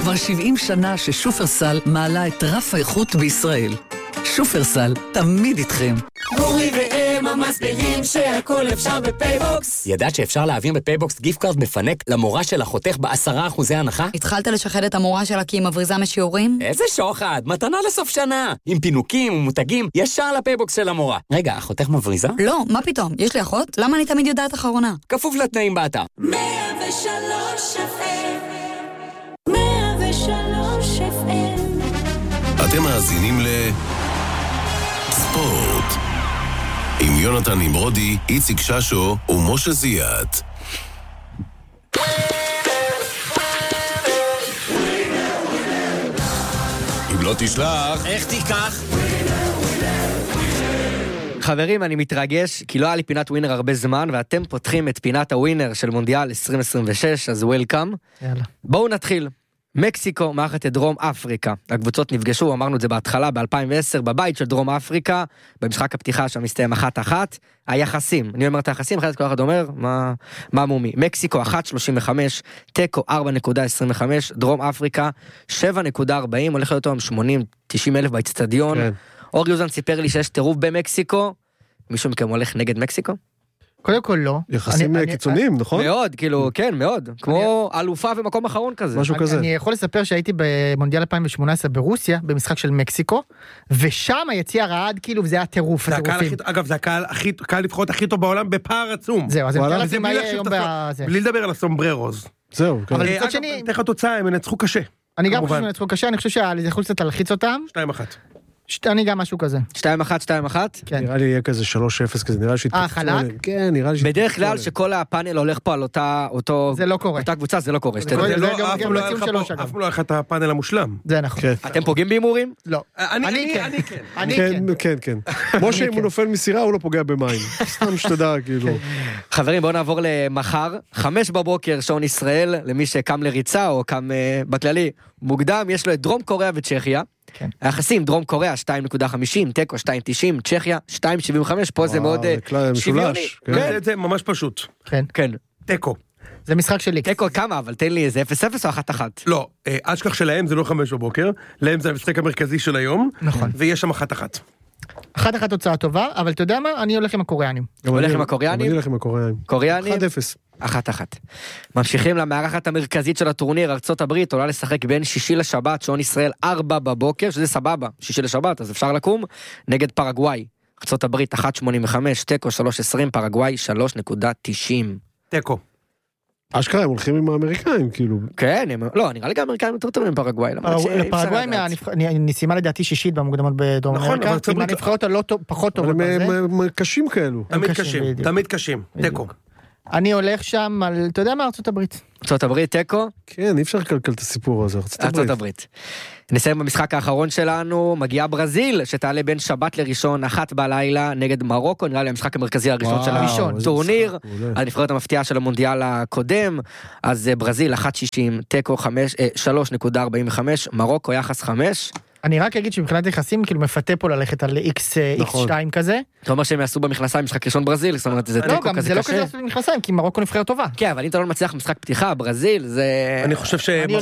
כבר 70 שנה ששופרסל מעלה את רף האיכות בישראל. שופרסל, תמיד איתכם. אורי ואמה מסבירים שהכל אפשר בפייבוקס. ידעת שאפשר להעביר בפייבוקס גיפט קארד מפנק למורה של החותך ב10% הנחה? התחלת לשחד את המורה שלה כי היא מבריזה משיעורים? איזה שוחד, מתנה לסוף שנה. עם פינוקים ומותגים, ישר לפייבוקס של המורה. רגע, החותך מבריזה? לא, מה פתאום? יש לי אחות? למה אני תמיד יודעת אחרונה? כפוף לתנאים באתר. 103 FM 103 FM. אתם מאזינים ספורט עם יונתן נמרודי, איציק ששו ומשה זיאת. אם לא תשלח, איך תיקח? חברים, אני מתרגש, כי לא היה לי פינת ווינר הרבה זמן, ואתם פותחים את פינת הווינר של מונדיאל 2026, אז וולקאם. יאללה. בואו נתחיל. מקסיקו מארחת את דרום אפריקה. הקבוצות נפגשו, אמרנו את זה בהתחלה, ב-2010, בבית של דרום אפריקה, במשחק הפתיחה שם מסתיים 1-1. היחסים, אני אומר את היחסים, אחרי זה כל אחד אומר, מה מומי? מקסיקו 1.35, טקו 4.25, דרום אפריקה 7.40, הולך להיות היום 80-90 אלף באצטדיון. כן. אור יוזן סיפר לי שיש טירוף במקסיקו, מישהו מכם הולך נגד מקסיקו? קודם כל לא. יחסים קיצוניים, נכון? מאוד, כאילו, כן, מאוד. כמו אלופה ומקום אחרון כזה. משהו כזה. אני יכול לספר שהייתי במונדיאל 2018 ברוסיה, במשחק של מקסיקו, ושם היציע רעד, כאילו, וזה היה טירוף. אגב, זה הקהל לפחות הכי טוב בעולם בפער עצום. זהו, אז אני מתאר מה יהיה היום בזה. בלי לדבר על הסומבררוז. זהו. אבל מצד שני... תכף התוצאה, הם ינצחו קשה. אני גם חושב שינצחו קשה, אני חושב שזה יכול קצת להלחיץ אותם. 2-1. אני גם משהו כזה. 2-1. נראה לי יהיה כזה 3-0 כזה, נראה לי שיתפצו. חלק? כן, נראה לי שיתפצו. בדרך כלל שכל הפאנל הולך פה על אותו... זה לא קורה. אותה קבוצה, זה לא קורה. אף פעם לא היה לך את הפאנל המושלם. זה נכון. אתם פוגעים בהימורים? לא. אני כן. משה, אם הוא נופל מסירה, הוא לא פוגע במים. סתם שתדע, כאילו. חברים, בואו נעבור למחר. 5 בבוקר, שעון ישראל, למי שקם לריצה או קם בכללי מוקדם, יש לו את דרום קוריאה וצ'כיה. היחסים, דרום קוריאה 2.50, טקו 2.90, צ'כיה 2.75, פה זה מאוד שוויוני. זה ממש פשוט. כן. טקו. זה משחק שלי. טקו כמה, אבל תן לי איזה 0-0 או 1-1. לא, אשכח שלהם זה לא 5 בבוקר, להם זה המשחק המרכזי של היום, ויש שם 1-1. 1-1 תוצאה טובה, אבל אתה יודע מה? אני הולך עם הקוריאנים. הולך עם הקוריאנים? אני הולך עם הקוריאנים. קוריאנים? 1-0. 1-1. ממשיכים למערכת המרכזית של הטורניר, ארצות הברית עולה לשחק בין שישי לשבת, שעון ישראל 4 בבוקר, שזה סבבה, שישי לשבת, אז אפשר לקום, נגד פרגוואי. ארצות הברית 1.85, טקו 3.20, פרגוואי 3.90. טקו. אשכרה, הם הולכים עם האמריקאים, כאילו. כן, לא, נראה לי גם האמריקאים יותר טובים מפרגוואי. פרגוואי נשימה לדעתי שישית במוקדמות בדרום אמריקה, עם הנבחרות הלא פחות טובות בזה. הם קשים כאלו. תמיד קשים, טקו. אני הולך שם על, אתה יודע מה, ארצות הברית. ארצות הברית, טקו? כן, אי אפשר לקלקל את הסיפור הזה, ארצות הברית. נסיים במשחק האחרון שלנו, מגיעה ברזיל, שתעלה בין שבת לראשון, 1 בלילה, נגד מרוקו, נראה לי המשחק המרכזי הראשון של הראשון. טורניר, הנבחרת המפתיעה של המונדיאל הקודם, אז ברזיל 1.60, טקו 3.45, מרוקו יחס 5. אני רק אגיד שמבחינת יחסים, כאילו מפתה פה ללכת על X2 כזה. אתה אומר שהם יעשו במכנסיים משחק ראשון ברזיל, זאת אומרת, זה טקו כזה קשה. זה לא כזה לעשות במכנסיים, כי מרוקו נבחרת טובה. כן, אבל אם אתה לא מצליח משחק פתיחה, ברזיל, זה... אני חושב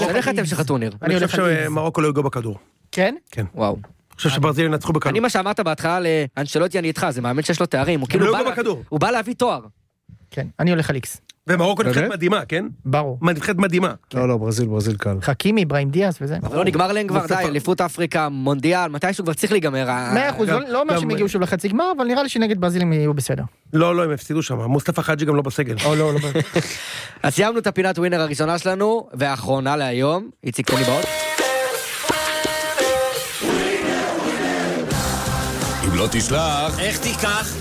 אני חושב שמרוקו לא יגעו בכדור. כן? כן. וואו. אני חושב שברזיל ינצחו בכדור. אני מה שאמרת בהתחלה לאנשלוטי אני איתך, זה מאמן שיש לו תארים, הוא בא להביא תואר. כן, אני הולך על X. ומרוקו נבחרת מדהימה, כן? ברור. נבחרת מדהימה. לא, ברזיל קל. חכימי, בראים דיאס וזה. אבל לא נגמר להם כבר, די, אליפות אפריקה, מונדיאל, מתישהו כבר צריך להיגמר. 100%, לא אומר שהם הגיעו שוב לחצי גמר, אבל נראה לי שנגד ברזיל הם יהיו בסדר. לא, הם הפסידו שם. מוסטפא חאג'י גם לא בסגל. לא. אז סיימנו את הפינת ווינר הראשונה שלנו, והאחרונה להיום, איציק תן לי באות. אם לא תשלח, איך תיקח?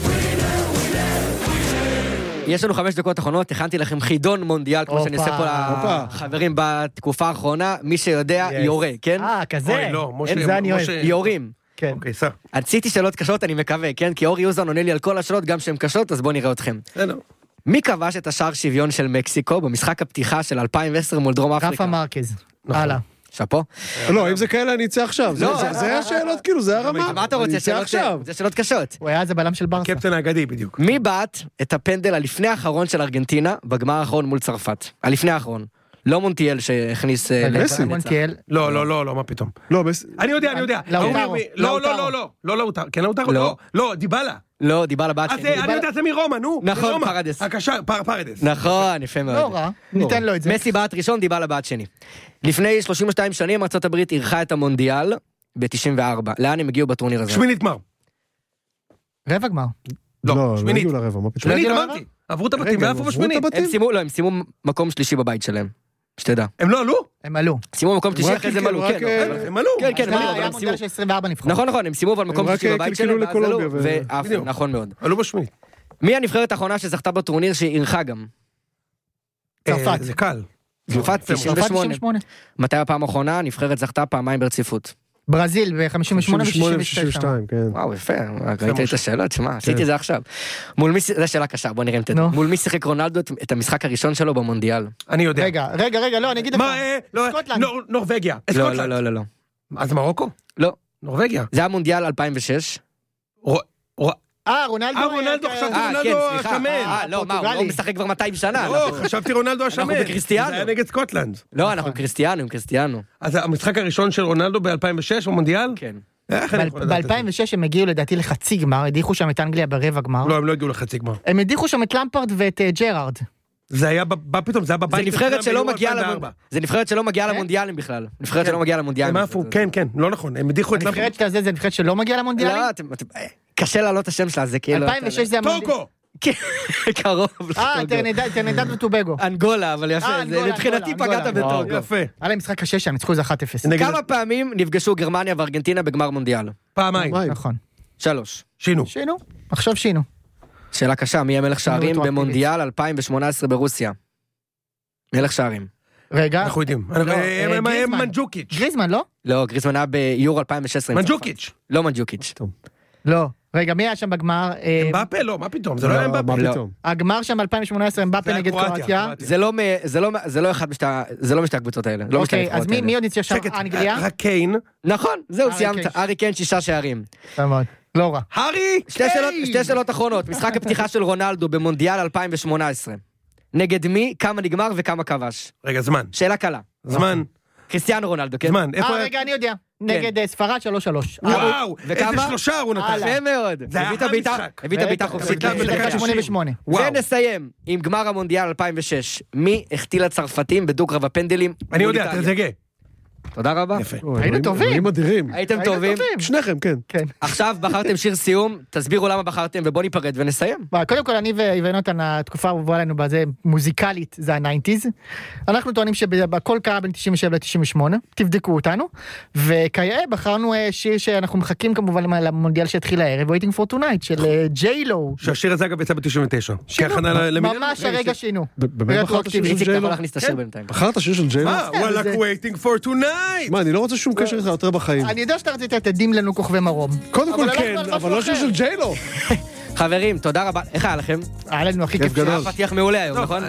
יש לנו 5 דקות אחרונות, הכנתי לכם חידון מונדיאל, כמו שאני עושה פה לחברים בתקופה האחרונה, מי שיודע יורה, כן? כזה. אוי, לא, זה אני אוהב. יורים. כן. אוקיי, סע. עשיתי שאלות קשות, אני מקווה, כן? כי אורי יוזן עונה לי על כל השאלות, גם שהן קשות, אז בואו נראה אתכם. מי כבש את השער שוויון של מקסיקו במשחק הפתיחה של 2010 מול דרום אפריקה? רפה מרקז. הלאה. שפו? לא, אם זה כאלה אני אצא עכשיו. זה השאלות, כאילו, זה הרמה. מה אתה רוצה? זה שאלות קשות. הוא היה זה בלם של ברסה. קפטן האגדי בדיוק. מי בעט את הפנדל הלפני האחרון של ארגנטינה בגמר האחרון מול צרפת? הלפני האחרון. לא מונטיאל שהכניס... מונטיאל. לא, מה פתאום? לא, אני יודע. לא, לאוטרו. כן, לאוטרו? לא, דיבלה. לא, דיבלה בת שני. אני יודע, זה מרומא, נו. נכון, פרדס. פרדס. נכון, יפה מאוד. לא רע, ניתן לו את זה. מסי בעט ראשון, דיבלה בעט שני. לפני 32 שנים ארצות הברית אירחה את המונדיאל ב-94. לאן הם הגיעו בטורניר הזה? שמינית גמר. רבע גמר. לא, הם הגיעו לרבע, מה פתאום? שמינית, אמרתי. עברו את הבתים, ואיפה בשמינית? הם סיימו מקום שלישי בבית שלהם. שתדע. הם לא עלו? הם עלו. סיימו מקום שלישי אחרי זה הם עלו, כן. הם עלו. כן, הם עלו. היה מונדיאל של 24 נבחרות. נכון, הם סיימו אבל מקום שלישי בבית שלהם, ואז עלו, ועפו, נכון מאוד. עלו בשמינית. מי הנבחרת האחרונה שזכתה בטורניר שאירחה גם? צרפת. זה קל. צרפת 98. מתי הפעם האחרונה? הנבחרת זכתה פעמיים ברציפות. ברזיל ב-58 ו-62. וואו, יפה, ראית את השאלות, שמה, עשיתי זה עכשיו. מול מי, זו שאלה קשה, בוא נראה אם תדע. מול מי שיחק רונלדו את המשחק הראשון שלו במונדיאל? אני יודע. רגע, לא, אני אגיד לך. סקוטלנד. נורווגיה. לא. אז מרוקו? לא. נורווגיה. זה היה מונדיאל 2006. רונלדו, חשבתי רונלדו השמן. לא, מה, הוא לא משחק כבר 200 שנה. לא, חשבתי רונלדו השמן. אנחנו בקריסטיאנו. זה היה נגד סקוטלנד. לא, אנחנו קריסטיאנו. אז המשחק הראשון של רונלדו ב-2006 במונדיאל? כן. ב-2006 הם הגיעו לדעתי לחצי גמר, הדיחו שם את אנגליה ברבע גמר. לא, הם לא הגיעו לחצי גמר. הם הדיחו שם את למפרד ואת ג'רארד. זה היה פתאום, זה היה בבית. זה נבחרת שלא מגיעה למונדיאלים בכלל. נבחרת שלא מגיעה למונדיאלים. כן, לא נכון, הם הדיחו את למפרד. הנבחרת הזה זה נבחרת שלא מגיעה למונדיאלים? לא, קשה לעלות את השם שלה, זה כאילו... 2006 זה המונדיאל. טוגו! קרוב. טרנדד וטובגו. אנגולה, אבל יפה, מבחינתי פגעת בטוגו. יפה. היה להם משחק קשה שהם ניצחו איזה 1-0. כמה פעמים נפגשו גרמניה וארגנטינה בגמר מונדיאל? פעמיים. נכון. 3. שינו. עכשיו שינו. שאלה קשה, מי המלך שערים במונדיאל 2018 ברוסיה? מלך שערים. רגע. אנחנו יודעים. מנג'וקיץ'. גריזמן, לא? לא, גריזמן היה ביורו 2016. מנג'וקיץ'. לא מנג'וקיץ'. לא. רגע, מי היה שם בגמר? אמבפה? לא, מה פתאום? זה לא היה אמבפה. הגמר שם 2018, אמבפה נגד קרואטיה. זה לא משתי הקבוצות האלה. אוקיי, אז מי עוד ניצח שם? אנגליה? רק קיין. נכון, זהו, סיימת. ארי קיין 6 שערים. לא רע. הארי! שתי שאלות אחרונות. משחק הפתיחה של רונלדו במונדיאל 2018. נגד מי, כמה נגמר וכמה כבש? רגע, זמן. שאלה קלה. זמן. קריסטיאנו רונלדו, כן? זמן. רגע, אני יודע. נגד ספרד 3-3. וואו! וכמה? איזה 3 הוא נתן. יפה מאוד. זה היה המשחק. הביא את הביתה חופשית. בדקה 88. ונסיים עם גמר המונדיאל 2006. מי החטיא לצרפתים בדו-קרב הפנדלים? אני יודע, תזגה. תודה רבה. יפה. היינו טובים. הייתם טובים. שניכם, כן. עכשיו בחרתם שיר סיום, תסבירו למה בחרתם ובוא ניפרד ונסיים. קודם כל אני ויונתן, התקופה האהובה עלינו בזה מוזיקלית, זה ה-90s. אנחנו טוענים שבכל קרה בין 97 ל-98, תבדקו אותנו, וכיאה בחרנו שיר שאנחנו מחכים כמובן למונדיאל שהתחיל הערב, Waiting for Tonight של ג'יילו. שהשיר הזה אגב יצא ב-99. שינו, ממש הרגע שינו. באמת בחרת שיר של ג'יילו? בחרת שיר של ג'יילו? וואלק Waiting for Tonight. מה, אני לא רוצה שום קשר איתך יותר בחיים. אני יודע שאתה רצית תדים לנו כוכבי מרום. קודם כל כן, אבל לא של ג'יילו. חברים, תודה רבה. איך היה לכם? היה לנו הכי כיף. היה פתיח מעולה היום, נכון?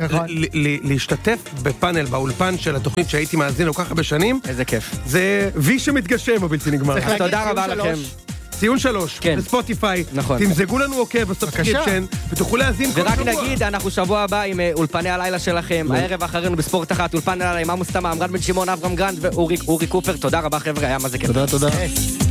להשתתף בפאנל, באולפן של התוכנית שהייתי מאזין לו ככה בשנים. איזה כיף. זה וי שמתגשם הבלתי נגמר. תודה רבה לכם. ציון 3, בספוטיפיי, תמזגו לנו עוקב בסובסקריפשן, ותוכלו להזין כל שבוע. ורק נגיד, אנחנו שבוע הבא עם אולפני הלילה שלכם, הערב אחרינו בספורט אחת, אולפן הלילה עם עמוס תמה, עמרן בן שמעון, אברהם גרנד ואורי קופר, תודה רבה חבר'ה, היה מה זה כיף. תודה.